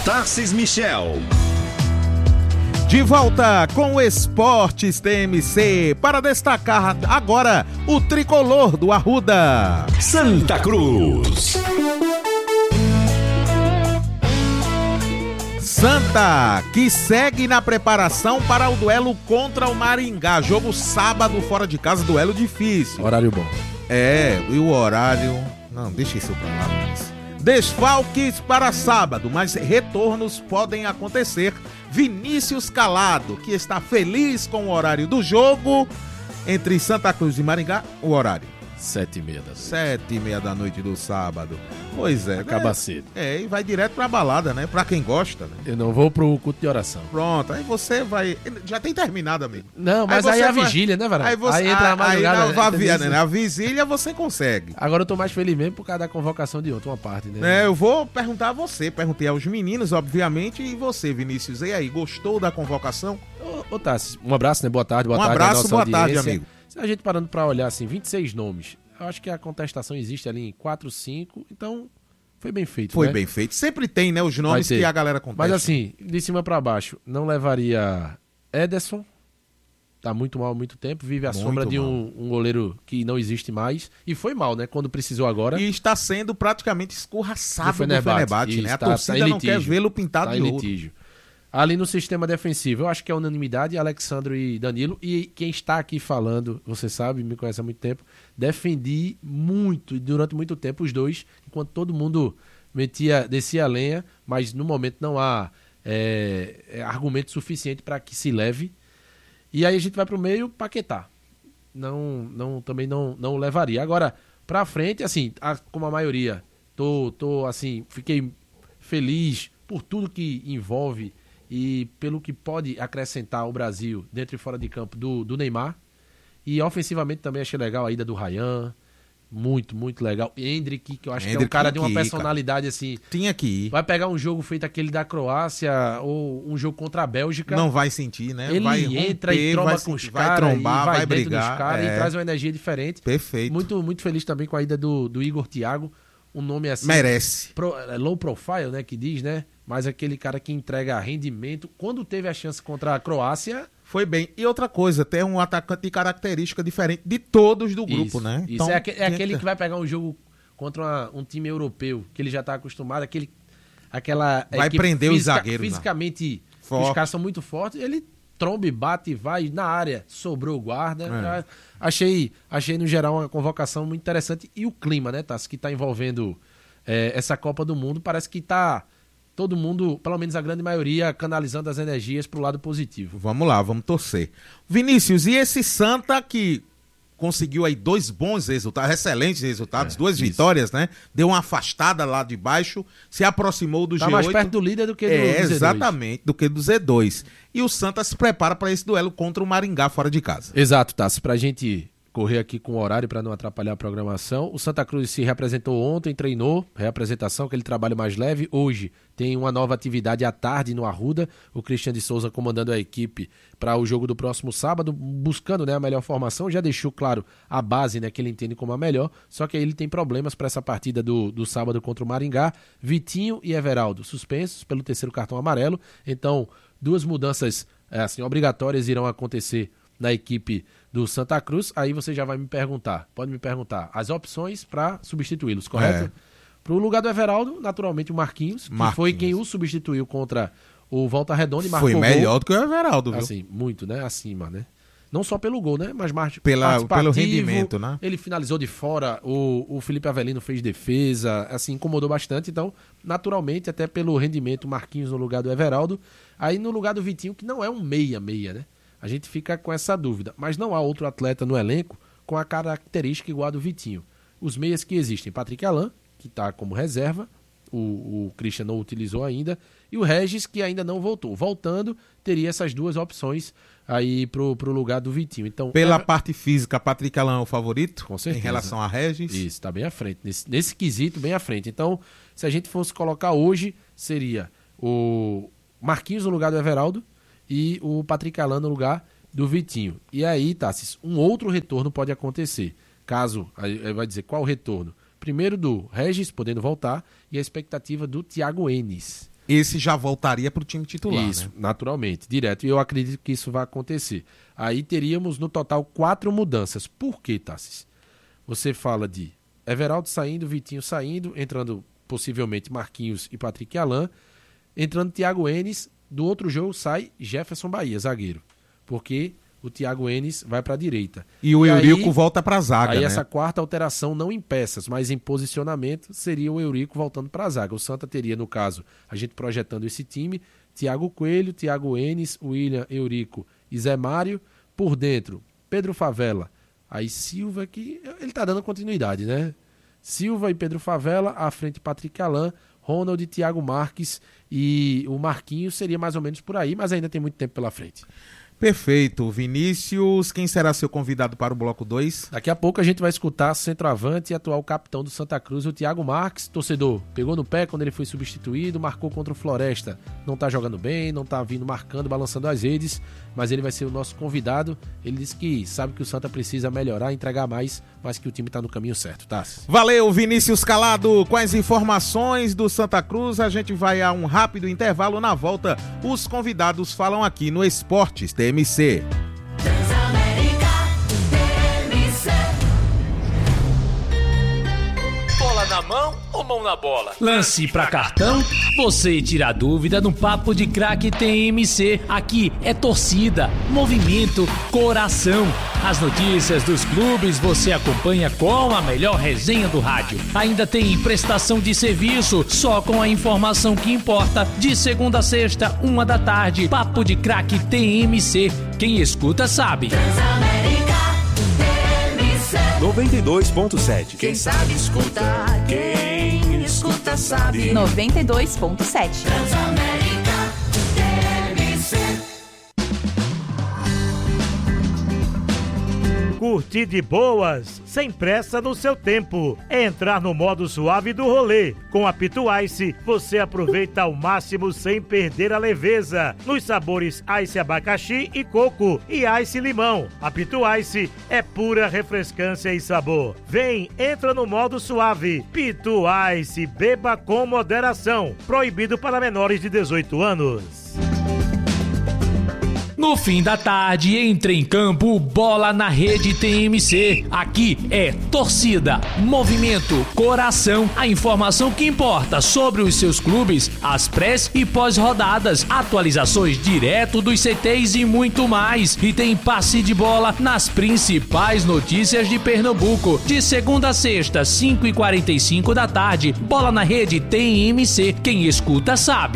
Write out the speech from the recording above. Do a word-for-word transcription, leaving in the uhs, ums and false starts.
Tarcísio Michel. De volta com o Esportes T M C para destacar agora o tricolor do Arruda. Santa Cruz. Santa, que segue na preparação para o duelo contra o Maringá. Jogo sábado fora de casa, duelo difícil. Horário bom. É, e o horário... Não, deixa isso pra lá. Mas... Desfalques para sábado, mas retornos podem acontecer. Vinícius Calado, que está feliz com o horário do jogo entre Santa Cruz e Maringá. O horário? Sete e meia da noite. Sete e meia da noite do sábado. Pois é. Acaba né? cedo. É, e vai direto pra balada, né? Pra quem gosta, né? Eu não vou pro culto de oração. Pronto, aí você vai... Já tem terminado, amigo. Não, mas aí, aí é a vai... vigília, né, Varão? Aí, você... aí entra a madrugada. Aí na, né? né? Na vigília você consegue. Agora eu tô mais feliz mesmo por causa da convocação de ontem, uma parte, né? É, eu vou perguntar a você. Perguntei aos meninos, obviamente, e você, Vinícius. E aí, gostou da convocação? Ô, ô Tassi, um abraço, né? Boa tarde, boa um tarde. Um abraço, nossa boa audiência. tarde, amigo. Se a gente parando pra olhar, assim, vinte e seis nomes, eu acho que a contestação existe ali em quatro, cinco, então... Foi bem feito, Foi né? bem feito. Sempre tem, né, os nomes que a galera contesta. Mas assim, de cima pra baixo, não levaria Ederson. Tá muito mal há muito tempo. Vive à muito sombra de um, mal. um goleiro que não existe mais. E foi mal, né? Quando precisou agora. E está sendo praticamente escorraçado do Fenerbahçe, Fenerbahçe, né? A tá, torcida tá não quer vê-lo pintado tá de em ouro. litígio. Ali no sistema defensivo, eu acho que é unanimidade, Alexandro e Danilo. E quem está aqui falando, você sabe, me conhece há muito tempo, defendi muito, e durante muito tempo, os dois, enquanto todo mundo metia, descia a lenha, mas no momento não há é, argumento suficiente para que se leve. E aí a gente vai para o meio, Paquetá. Não, não, também não, não levaria. Agora, para frente, assim, a, como a maioria, tô, tô, assim, fiquei feliz por tudo que envolve e pelo que pode acrescentar ao Brasil dentro e fora de campo do, do Neymar. E ofensivamente também achei legal a ida do Ryan. Muito, muito legal. Hendrick, que eu acho Hendrick que é um cara de uma personalidade ir, assim. Tinha que ir. Vai pegar um jogo feito aquele da Croácia ou um jogo contra a Bélgica. Não vai sentir, né? Ele vai entra romper, e tromba vai, com os vai caras, trombar, vai, vai brigar. Dos caras, é. E traz uma energia diferente. Perfeito. Muito, muito feliz também com a ida do, do Igor Thiago. Um nome assim. Merece. Pro, low profile, né? Que diz, né? Mas aquele cara que entrega rendimento. Quando teve a chance contra a Croácia. Foi bem. E outra coisa, tem um atacante de característica diferente de todos do grupo, isso, né? Isso então, é, aquele, é aquele que vai pegar um jogo contra uma, um time europeu, que ele já está acostumado, aquele, aquela... Vai prender física, os zagueiros. Fisicamente, os caras são muito fortes, ele tromba e bate e vai na área, sobrou o guarda. É. Achei, achei, no geral, uma convocação muito interessante. E o clima, né, Tassi, que está envolvendo é, essa Copa do Mundo, parece que está... todo mundo, pelo menos a grande maioria, canalizando as energias para o lado positivo. Vamos lá, vamos torcer. Vinícius, e esse Santa que conseguiu aí dois bons resultados, excelentes resultados, é, duas isso. vitórias, né? Deu uma afastada lá de baixo, se aproximou do tá G oito. Mais perto do líder do que do, é, do Z dois. Exatamente, do que do Z dois. E o Santa se prepara para esse duelo contra o Maringá fora de casa. Exato, Tassi. Pra gente correr aqui com o horário para não atrapalhar a programação. O Santa Cruz se reapresentou ontem, treinou, reapresentação, aquele trabalho mais leve. Hoje tem uma nova atividade à tarde no Arruda. O Christian de Souza comandando a equipe para o jogo do próximo sábado, buscando, né, a melhor formação. Já deixou claro a base, né, que ele entende como a melhor, só que aí ele tem problemas para essa partida do, do sábado contra o Maringá. Vitinho e Everaldo suspensos pelo terceiro cartão amarelo. Então, duas mudanças é, assim, obrigatórias irão acontecer na equipe do Santa Cruz. Aí você já vai me perguntar, pode me perguntar, as opções para substituí-los, correto? É. Para o lugar do Everaldo, naturalmente o Marquinhos, que Marquinhos. foi quem o substituiu contra o Volta Redonda e marcou Foi melhor gol. do que o Everaldo, viu? Assim, muito, né? Acima, né? Não só pelo gol, né? Mas mais Pela, pelo rendimento, né? Ele finalizou de fora, o, o Felipe Avelino fez defesa, assim, incomodou bastante. Então, naturalmente, até pelo rendimento, Marquinhos no lugar do Everaldo. Aí no lugar do Vitinho, que não é um meia-meia, né? A gente fica com essa dúvida. Mas não há outro atleta no elenco com a característica igual a do Vitinho. Os meias que existem, Patrick Alain, que está como reserva, o, o Christian não utilizou ainda, e o Regis, que ainda não voltou. Voltando, teria essas duas opções aí pro, pro lugar do Vitinho. Então, Pela é... parte física, Patrick Alain é o favorito? Com certeza. Em relação a Regis? Isso, está bem à frente. Nesse, nesse quesito, bem à frente. Então, se a gente fosse colocar hoje, seria o Marquinhos no lugar do Everaldo, e o Patrick Alain no lugar do Vitinho. E aí, Tassis, um outro retorno pode acontecer. Caso, aí vai dizer qual o retorno? Primeiro do Regis podendo voltar e a expectativa do Thiago Enes. esse já voltaria para o time titular. Isso, né? naturalmente, direto. E eu acredito que isso vai acontecer. Aí teríamos, no total, quatro mudanças. Por quê, Tassis? Você fala de Everaldo saindo, Vitinho saindo, entrando possivelmente Marquinhos e Patrick Alain, entrando Thiago Enes. Do outro jogo sai Jefferson Bahia, zagueiro. Porque o Thiago Enes vai para a direita. E o e Eurico aí, volta para a zaga, Aí né? essa quarta alteração, não em peças, mas em posicionamento, seria o Eurico voltando para a zaga. O Santa teria, no caso, a gente projetando esse time, Thiago Coelho, Thiago Enes, William, Eurico e Zé Mário. Por dentro, Pedro Favela. Aí Silva, que ele tá dando continuidade, né? Silva e Pedro Favela, à frente Patrick Alain, Ronald e Thiago Marques, e o Marquinhos seria mais ou menos por aí, mas ainda tem muito tempo pela frente. Perfeito. Vinícius, quem será seu convidado para o bloco dois? Daqui a pouco a gente vai escutar centroavante e atual capitão do Santa Cruz, o Thiago Marques. Torcedor, pegou no pé quando ele foi substituído, marcou contra o Floresta. Não tá jogando bem, não tá vindo marcando, balançando as redes, mas ele vai ser o nosso convidado. Ele disse que sabe que o Santa precisa melhorar, entregar mais, mas que o time tá no caminho certo, tá? Valeu, Vinícius Calado. Com as informações do Santa Cruz, a gente vai a um rápido intervalo. Na volta, os convidados falam aqui no Esportes T M C. Transamérica T M C. Bola na mão ou mão na bola? Lance pra cartão? Você tira a dúvida no Papo de Craque T M C. Aqui é torcida, movimento, coração. As notícias dos clubes você acompanha com a melhor resenha do rádio. Ainda tem prestação de serviço, só com a informação que importa. De segunda a sexta, uma da tarde. Papo de Craque T M C. Quem escuta sabe. Transamérica T M C. noventa e dois ponto sete. Quem sabe escutar, quem escuta sabe. noventa e dois ponto sete. Transamérica T M C. Curtir de boas, sem pressa no seu tempo. É entrar no modo suave do rolê. Com a Pitu Ice, você aproveita ao máximo sem perder a leveza. Nos sabores Ice abacaxi e coco e Ice limão. A Pitu Ice é pura refrescância e sabor. Vem, entra no modo suave. Pitu Ice, beba com moderação. Proibido para menores de dezoito anos. No fim da tarde, entre em campo, bola na rede T M C. Aqui é torcida, movimento, coração. A informação que importa sobre os seus clubes, as pré e pós-rodadas, atualizações direto dos C Ts e muito mais. E tem passe de bola nas principais notícias de Pernambuco. De segunda a sexta, cinco e quarenta e cinco da tarde, bola na rede T M C. Quem escuta sabe.